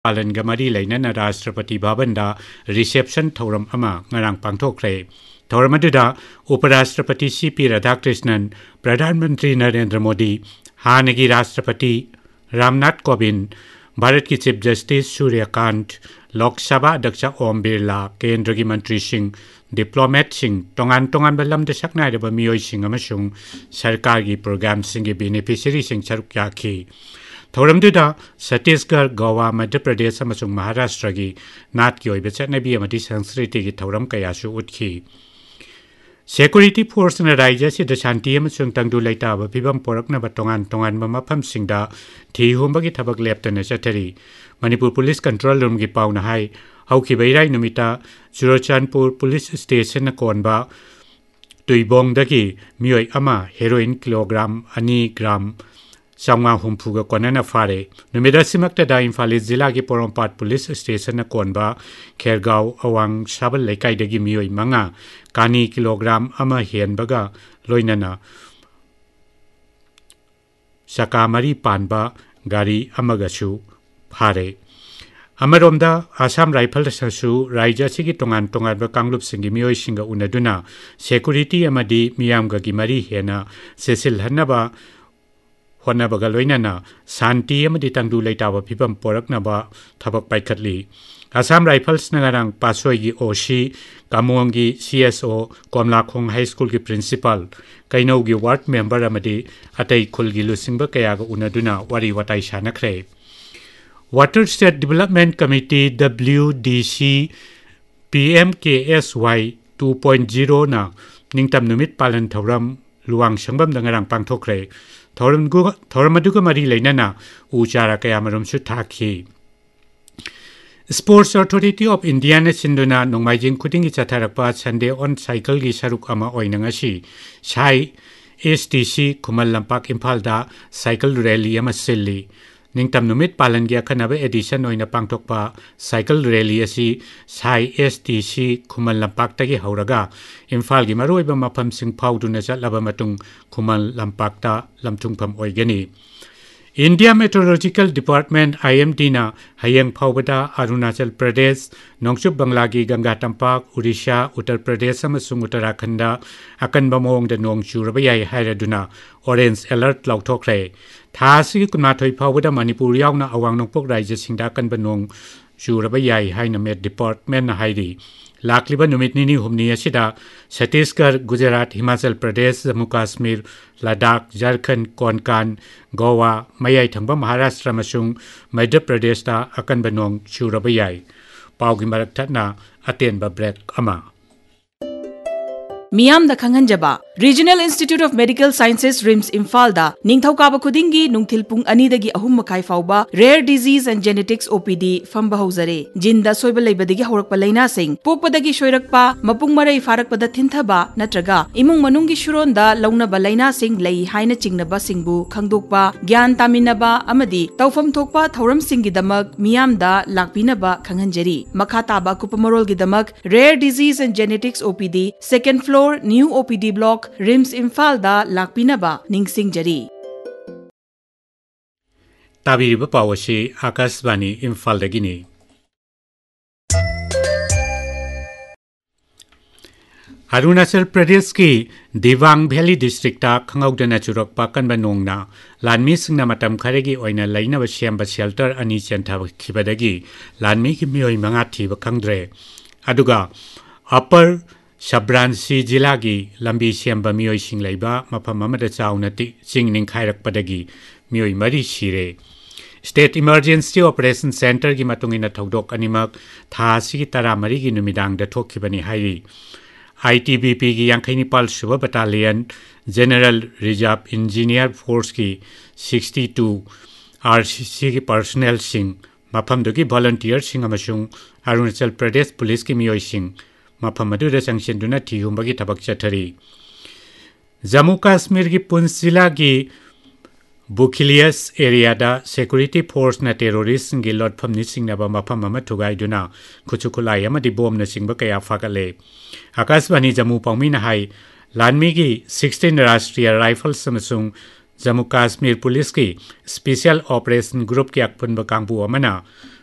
पालनगा मरी लेना राष्ट्रपति भवनदा रिसेप्शन थौरम अमा ngarang pangthokre थौरम अदुदा उपराष्ट्रपति सीपी राधाकृष्णन प्रधानमंत्री नरेंद्र मोदी हानगी राष्ट्रपति रामनाथ कोविंद भारत की चीफ जस्टिस सूर्यकांत लोकसभा अध्यक्ष ओम बिरला केंद्र की मंत्री सिंह डिप्लोमेट सिंह तोंगान तोंगान बलम दे सकनायब मियोय सिंह अमसुंग सरकार की प्रोग्राम सिंह की बेनिफिशियरी सिंह सरुक याखी थौरमदुदा छत्तीसगढ़ गोवा मध्य प्रदेश अमसुंग महाराष्ट्र की नाट की ओइबे चटनबी अमदी संस्कृति की थौरम कयासु उठखी सेक्यूरिटी फोर्स न राज्य से शांति अमसुंग तंगदु लेताब फिबम पोरकनब तोंगान तोंगान मफमसिंगदा थी हुंबगी थबक लेप्तन चथरी मणिपुर पुलिस कंट्रोल रूम की पाउना high हौखिब Irai नुमिता Churachandpur police station कोनबा तुइबोंगदगी मियोय अमा हेरोइन किलोग्राम 2 ग्राम चांगा हुंफुगा कोनना फारे नुमिदासिमक्तदा इम्फाल जिला की पोरोंपाट पुलिस स्टेशन कोनबा खेरगांव अवांग साबल लेकाइदगी मियोय मंगा कानी किलोग्राम अमा हेनबगा लोइनना सकामरी पानबा गाड़ी अमगसु फारे अमरोमदा आसाम राइफल ससु राज्य की तोंगान तोंगान कांगलुप सिंगी मियोय सिंगा उनदुना सेक्यूरिटी अमदी मियामगा की मरी हेना सेसिल हन्नबा होनबगा लोइनना शांति अमदी तंगदु लेताब फिबम पोरकनबा थबक पाइखतली आसाम राइफल्स नगरांग पासोई ओसी कामोंगी सीएसओ कोमलाखोंग हाई स्कूल की प्रिंसिपल कैनौगी वार्ड मेंबर अमदी अतई खुलगी लुसिंगबा कयागा उनदुना वारी वटाई सानखरे water state development committee WDC PMKSY 2.0 ना निंगतम नुमित पालन थौरम लुवांग संगबम दंगरांग पांगथोखरे थौरम अदुगा मरी लेना उचारा कयामरुम सुथाखी स्पोर्ट्स अथॉरिटी ऑफ इंडिया ने सिंधुना नोंमाइजिंग खुदिंगी चथारकपा संडे ऑन साइकिल की सरुक अमा ओइनंगसी Sai STC Khuman लंपाक इम्फालदा cycle rally अमा सिल्ली निंगतम नुमित पालन की अखनब एडिशन ओइना पांगथोकपा साइकिल रैली असी साई STC खुमल लंपाक्तगी हौरगा इम्फाल की मरोइबा मफम सिंग फाउदुना चलबा मतुंग Khuman लंपाक्ता लमथुंगफम ओइगनी India meteorological department IMD ना हयंग फाउबदा अरुणाचल प्रदेश नोंगचुप बंगला की गंगा तंपाक उड़ीसा उत्तर प्रदेश अमसुंग उत्तराखंड अकनबा मोंगदा नोंग चुरबा याय हायरदुना ऑरेंज अलर्ट लौथोखरे थासी कुनाथोय फाउबदा मणिपुर यावना अवांग नोंगपोक राज्य सिंगदा अकनबा नोंग चुरबा याय हायना मेट डिपार्टमेंट ना हायरी लाखलिबा नुमित निनी हुमनी असिदा छत्तीसगढ़ गुजरात हिमाचल प्रदेश जम्मू काश्मीर लद्दाख झारखंड कोंकण गोवा मयाई थंबा महाराष्ट्र अमसुंग मध्य प्रदेश दा अकनबा नोंग चुरबा याय पाउगी मरक थना अतेनबा ब्रेक अमा मियाम दा खंगनजबा regional institute of medical sciences RIMS Imphal दा निंगथौकाबा खुदिंगी नुंगथिल पुंग 2 दगी 3 मखाई फाउबा rare disease and genetics OPD फंबा हौजरे जिंदा सोइबा लेबदगी हौरकपा लैना सिंग पोकपदगी सोइरकपा मपुंग मरै फारकपदा थिंथबा नत्रगा इमुंग मनुंगी शुरोंदा लौनबा लैना सिंग लೈ हाइना चिंगनबा सिंगबु खंगदोकपा ज्ञान तामिनबा अमदी तौफम थोकपा थौरम सिंगी दमक मियाम दा लाकपिनबा खंगनजरी मखा ताबा कुपमरोल गी दमक rare disease and genetics OPD second floor new OPD block RIMS Imphal दा लाकपिनबा निंगसिंगजरी ताबिरिबा पावसी आकाशवाणी इम्फाल दगिनी अरुणाचल प्रदेश की दिवांग वैली डिस्ट्रिक्ट खंगौदना चुरकपा कनबा नोंगना लानमी सिंगना मतम खरेगी ओइना लैनब सेम्बा शेल्टर अनि चेंथाबखिबदगी लानमी की मियोय मंगा थीब खंगद्रे अदुगा अपर सबरांसी जिला की लंबी सेम्बा मियोय सिंग लैबा मफम अमदा चाउनति चिंग निंखायरकपदगी मियोय मरी सिरे स्टेट इमरजेंसी ऑपरेशन सेंटर की मतुंगिना थौदोक अनिमक थासी की 13 की नुमिदांग थोखिबनी हाइरी ITBP की 59 सुबह battalion general reserve engineer force की 62 RCC की personal Singh मफमदुगी volunteer Singh अमसुंग Arunachal Pradesh police की मियोय सिंह मफम अदुदा संगसिनदुना थिहुंबगी थबक चथरी जम्मू कश्मीर की पुंछ जिला की बुखिलियस एरिया दा सिक्योरिटी फोर्स ना टेरोरिस्ट की लॉटफम निसिंगनबा मफम अमा थुगाइदुना खुचुखुलाई अमदी बोम न सिंगबा कया फाकले आकाशवाणी जम्मू पाउमिना हाई लानमी की 16 राष्ट्रीय राइफल्स अमसुंग जम्मू कश्मीर पुलिस की स्पेशल ऑपरेशन ग्रुप की अकपुनबा कांगबु अमना